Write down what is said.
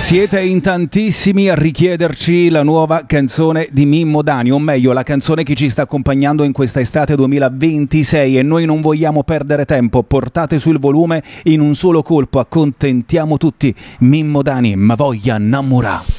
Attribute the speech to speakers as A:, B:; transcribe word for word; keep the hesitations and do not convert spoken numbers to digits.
A: Siete in tantissimi a richiederci la nuova canzone di Mimmo Dani, o meglio la canzone che ci sta accompagnando in questa estate duemilaventisei, e noi non vogliamo perdere tempo. Portate sul volume in un solo colpo, accontentiamo tutti. Mimmo Dani, Ma voglia innamorà.